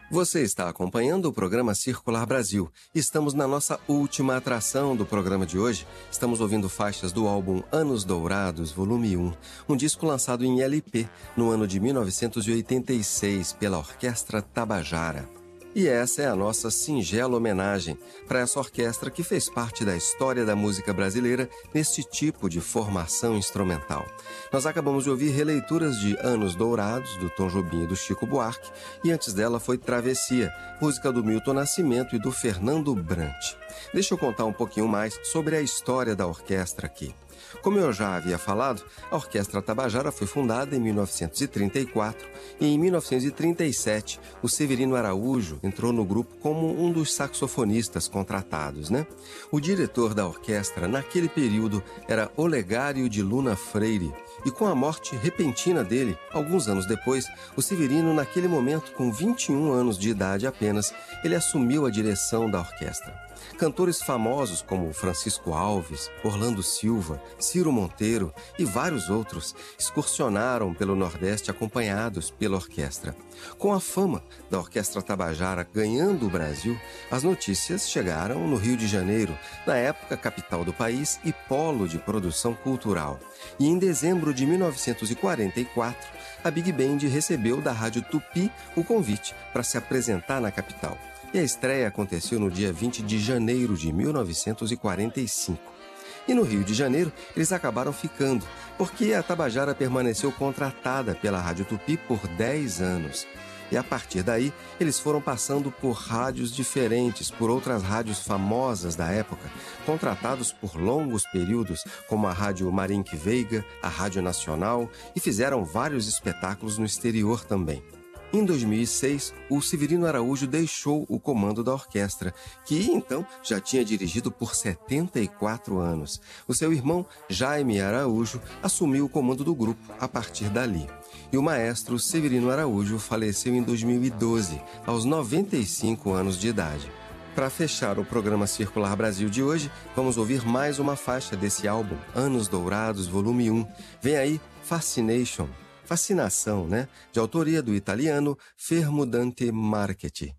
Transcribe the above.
Você está acompanhando o programa Circular Brasil. Estamos na nossa última atração do programa de hoje. Estamos ouvindo faixas do álbum Anos Dourados, volume 1, um disco lançado em LP no ano de 1986 pela Orquestra Tabajara. E essa é a nossa singela homenagem para essa orquestra que fez parte da história da música brasileira nesse tipo de formação instrumental. Nós acabamos de ouvir releituras de Anos Dourados, do Tom Jobim e do Chico Buarque, e antes dela foi Travessia, música do Milton Nascimento e do Fernando Brant. Deixa eu contar um pouquinho mais sobre a história da orquestra aqui. Como eu já havia falado, a Orquestra Tabajara foi fundada em 1934 e em 1937 o Severino Araújo entrou no grupo como um dos saxofonistas contratados, O diretor da orquestra naquele período era Olegário de Luna Freire e com a morte repentina dele, alguns anos depois, o Severino, naquele momento com 21 anos de idade apenas, ele assumiu a direção da orquestra. Cantores famosos como Francisco Alves, Orlando Silva, Ciro Monteiro e vários outros excursionaram pelo Nordeste acompanhados pela orquestra. Com a fama da Orquestra Tabajara ganhando o Brasil, as notícias chegaram no Rio de Janeiro, na época capital do país e polo de produção cultural. E em dezembro de 1944, a Big Band recebeu da Rádio Tupi o convite para se apresentar na capital. E a estreia aconteceu no dia 20 de janeiro de 1945. E no Rio de Janeiro, eles acabaram ficando, porque a Tabajara permaneceu contratada pela Rádio Tupi por 10 anos. E a partir daí, eles foram passando por rádios diferentes, por outras rádios famosas da época, contratados por longos períodos, como a Rádio Marinque Veiga, a Rádio Nacional, e fizeram vários espetáculos no exterior também. Em 2006, o Severino Araújo deixou o comando da orquestra, que então já tinha dirigido por 74 anos. O seu irmão, Jaime Araújo, assumiu o comando do grupo a partir dali. E o maestro Severino Araújo faleceu em 2012, aos 95 anos de idade. Para fechar o programa Circular Brasil de hoje, vamos ouvir mais uma faixa desse álbum, Anos Dourados, volume 1. Vem aí, Fascination. Fascinação, de autoria do italiano Fermo Dante Marchetti.